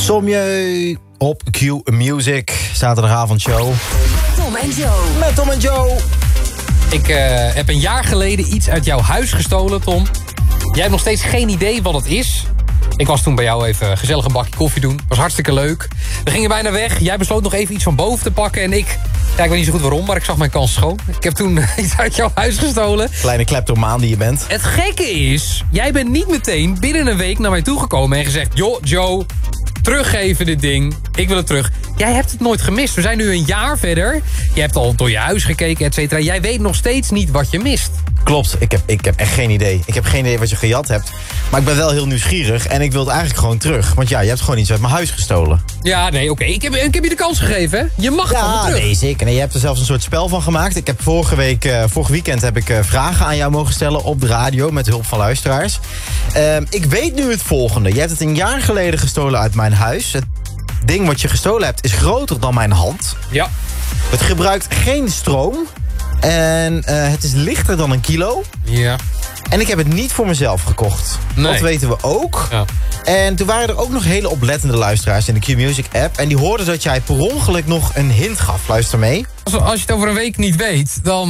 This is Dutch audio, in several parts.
Sommieu op Q Music, zaterdagavondshow. Tom en Joe. Met Tom en Joe. Ik heb een jaar geleden iets uit jouw huis gestolen, Tom. Jij hebt nog steeds geen idee wat het is. Ik was toen bij jou even gezellig een bakje koffie doen. Was hartstikke leuk. We gingen bijna weg. Jij besloot nog even iets van boven te pakken. En ik weet niet zo goed waarom, maar ik zag mijn kans schoon. Ik heb toen iets uit jouw huis gestolen. Kleine kleptomaan die je bent. Het gekke is, jij bent niet meteen binnen een week naar mij toegekomen en gezegd... Joh, Joe, teruggeven dit ding. Ik wil het terug. Jij hebt het nooit gemist. We zijn nu een jaar verder. Je hebt al door je huis gekeken, et cetera. Jij weet nog steeds niet wat je mist. Klopt, ik heb echt geen idee. Ik heb geen idee wat je gejat hebt. Maar ik ben wel heel nieuwsgierig en ik wil het eigenlijk gewoon terug. Want ja, je hebt gewoon iets uit mijn huis gestolen. Ja, nee, oké. Ik heb je de kans gegeven, hè? Je mag het van me terug. Nee, zeker. Nee, je hebt er zelfs een soort spel van gemaakt. Ik heb vorig weekend heb ik vragen aan jou mogen stellen op de radio met hulp van luisteraars. Ik weet nu het volgende. Je hebt het een jaar geleden gestolen uit mijn huis. Het ding wat je gestolen hebt is groter dan mijn hand. Ja. Het gebruikt geen stroom. En het is lichter dan 1 kilo. Ja. En ik heb het niet voor mezelf gekocht. Nee. Dat weten we ook. Ja. En toen waren er ook nog hele oplettende luisteraars in de Q-Music app. En die hoorden dat jij per ongeluk nog een hint gaf. Luister mee. Als je het over een week niet weet, dan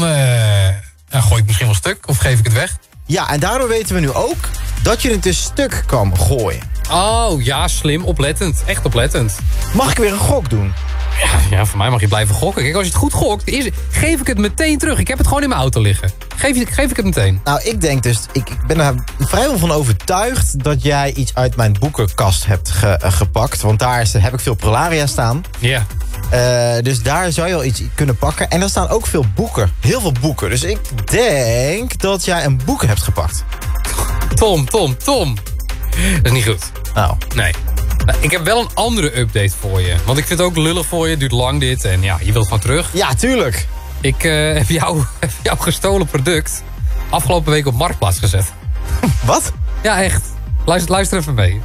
gooi ik misschien wel stuk of geef ik het weg. Ja, en daardoor weten we nu ook dat je het dus stuk kan gooien. Oh, ja, slim. Oplettend. Echt oplettend. Mag ik weer een gok doen? Ja, voor mij mag je blijven gokken. Kijk, als je het goed gokt, geef ik het meteen terug. Ik heb het gewoon in mijn auto liggen. Geef ik het meteen. Nou, ik denk dus, ik ben er vrijwel van overtuigd dat jij iets uit mijn boekenkast hebt gepakt. Want daar heb ik veel Prolaria staan. Ja. Dus daar zou je wel iets kunnen pakken. En er staan ook veel boeken. Heel veel boeken. Dus ik denk dat jij een boek hebt gepakt. Tom. Dat is niet goed. Nou. Nee. Nou, ik heb wel een andere update voor je. Want ik vind het ook lullig voor je. Het duurt lang dit. En ja, je wilt gewoon terug. Ja, tuurlijk. Ik heb jouw gestolen product afgelopen week op Marktplaats gezet. Wat? Ja, echt. Luister even mee.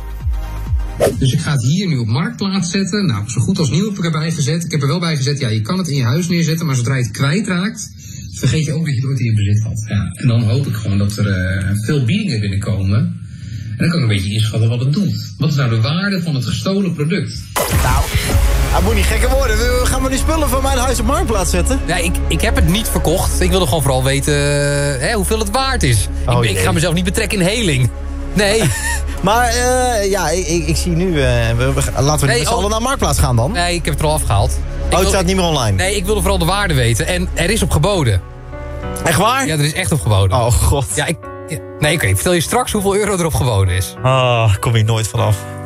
Dus ik ga het hier nu op Marktplaats zetten. Nou, zo goed als nieuw heb ik erbij gezet. Ik heb er wel bij gezet, ja, je kan het in je huis neerzetten. Maar zodra je het kwijtraakt, vergeet je ook dat je het ooit in je bezit had. Ja, en dan hoop ik gewoon dat er veel biedingen binnenkomen. En dan kan ik een beetje inschatten wat het doet. Wat is nou de waarde van het gestolen product? Nou, het moet niet gekker worden. Gaan we die spullen van mijn huis op Marktplaats zetten? Ja, ik heb het niet verkocht. Ik wilde gewoon vooral weten hoeveel het waard is. Ik ga mezelf niet betrekken in heling. Nee. Maar ja, ik zie nu... laten we met z'n allen naar Marktplaats gaan dan. Nee, ik heb het er al afgehaald. Het staat niet meer online? Nee, ik wilde vooral de waarde weten. En er is op geboden. Echt waar? Ja, er is echt op geboden. Oh, god. Ja, nee, oké. Ik vertel je straks hoeveel euro erop geboden is. Ah, kom hier nooit vanaf.